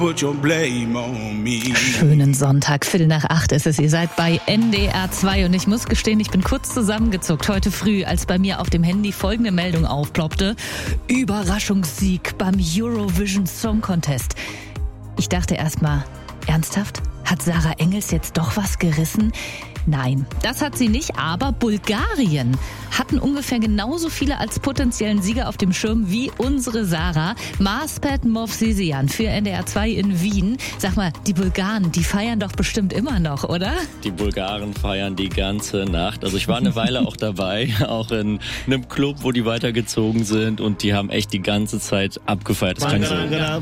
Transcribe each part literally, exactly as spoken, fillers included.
Put your blame on me. Schönen Sonntag, Viertel nach acht ist es. Ihr seid bei N D R zwei und ich muss gestehen, ich bin kurz zusammengezuckt heute früh, als bei mir auf dem Handy folgende Meldung aufploppte. Überraschungssieg beim Eurovision Song Contest. Ich dachte erstmal, ernsthaft? Hat Sarah Engels jetzt doch was gerissen? Nein, das hat sie nicht, aber Bulgarien hatten ungefähr genauso viele als potenziellen Sieger auf dem Schirm wie unsere Sarah. Maspet Movsesian für N D R zwei in Wien. Sag mal, die Bulgaren, die feiern doch bestimmt immer noch, oder? Die Bulgaren feiern die ganze Nacht. Also ich war eine Weile auch dabei, auch in einem Club, wo die weitergezogen sind und die haben echt die ganze Zeit abgefeiert. Das kann ich so.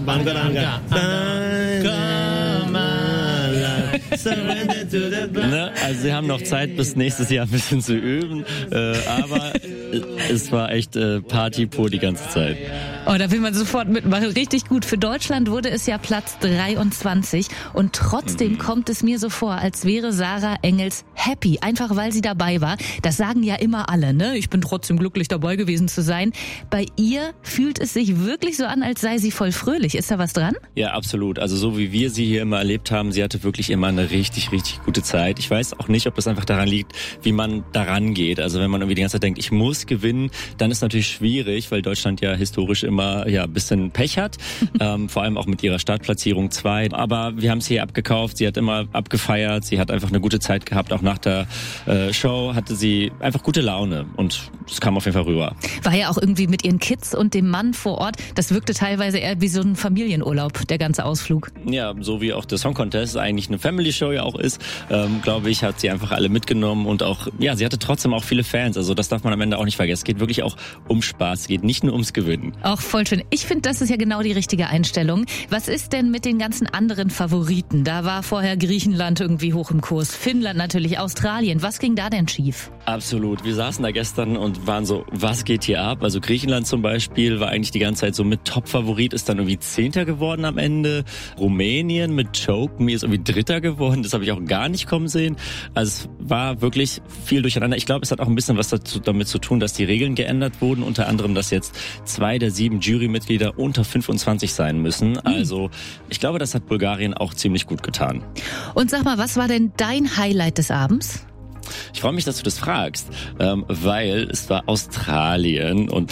Ne? Also sie haben noch Zeit bis nächstes Jahr ein bisschen zu üben, äh, aber es war echt äh, Party pur die ganze Zeit. Oh, da will man sofort mitmachen. Richtig gut. Für Deutschland wurde es ja Platz dreiundzwanzig und trotzdem mhm. kommt es mir so vor, als wäre Sarah Engels happy, einfach weil sie dabei war. Das sagen ja immer alle, ne? Ich bin trotzdem glücklich dabei gewesen zu sein. Bei ihr fühlt es sich wirklich so an, als sei sie voll fröhlich. Ist da was dran? Ja, absolut. Also so wie wir sie hier immer erlebt haben, sie hatte wirklich immer eine richtig, richtig gute Zeit. Ich weiß auch nicht, ob das einfach daran liegt, wie man daran geht. Also wenn man irgendwie die ganze Zeit denkt, ich muss gewinnen, dann ist natürlich schwierig, weil Deutschland ja historisch immer ja ein bisschen Pech hat, ähm, vor allem auch mit ihrer Startplatzierung zwei. Aber wir haben es hier abgekauft, sie hat immer abgefeiert, sie hat einfach eine gute Zeit gehabt, auch nach der äh, Show hatte sie einfach gute Laune und es kam auf jeden Fall rüber. War ja auch irgendwie mit ihren Kids und dem Mann vor Ort, das wirkte teilweise eher wie so ein Familienurlaub, der ganze Ausflug. Ja, so wie auch der Song Contest eigentlich eine Family Show ja auch ist, ähm, glaube ich, hat sie einfach alle mitgenommen und auch, ja, sie hatte trotzdem auch viele Fans, also das darf man am Ende auch nicht vergessen. Es geht wirklich auch um Spaß, es geht nicht nur ums Gewinnen. Auch voll schön. Ich finde, das ist ja genau die richtige Einstellung. Was ist denn mit den ganzen anderen Favoriten? Da war vorher Griechenland irgendwie hoch im Kurs, Finnland natürlich, Australien. Was ging da denn schief? Absolut. Wir saßen da gestern und waren so, was geht hier ab? Also Griechenland zum Beispiel war eigentlich die ganze Zeit so mit Top-Favorit, ist dann irgendwie Zehnter geworden am Ende. Rumänien mit Choke Me ist irgendwie Dritter geworden. Das habe ich auch gar nicht kommen sehen. Also es war wirklich viel durcheinander. Ich glaube, es hat auch ein bisschen was dazu, damit zu tun, dass die Regeln geändert wurden. Unter anderem, dass jetzt zwei der sieben Jurymitglieder unter fünfundzwanzig sein müssen. Also ich glaube, das hat Bulgarien auch ziemlich gut getan. Und sag mal, was war denn dein Highlight des Abends? Ich freue mich, dass du das fragst, ähm, weil es war Australien und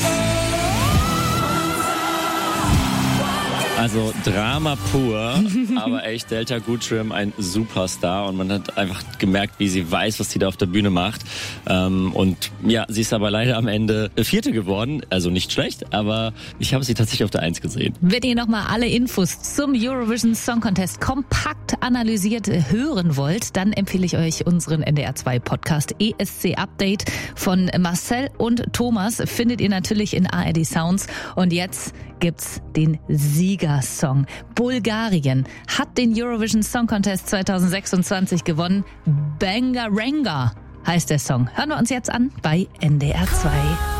also Drama pur, aber echt Delta Goodrem ein Superstar und man hat einfach gemerkt, wie sie weiß, was sie da auf der Bühne macht. Ähm, und ja, sie ist aber leider am Ende Vierte geworden, also nicht schlecht, aber ich habe sie tatsächlich auf der Eins gesehen. Wenn ihr nochmal alle Infos zum Eurovision Song Contest kompakt analysiert hören wollt, dann empfehle ich euch unseren N D R zwei Podcast E S C Update von Marcel und Thomas. Findet ihr natürlich in A R D Sounds. Und jetzt gibt's den Siegersong. Bulgarien hat den Eurovision Song Contest zwanzig sechsundzwanzig gewonnen. Bangaranga heißt der Song. Hören wir uns jetzt an bei N D R zwei.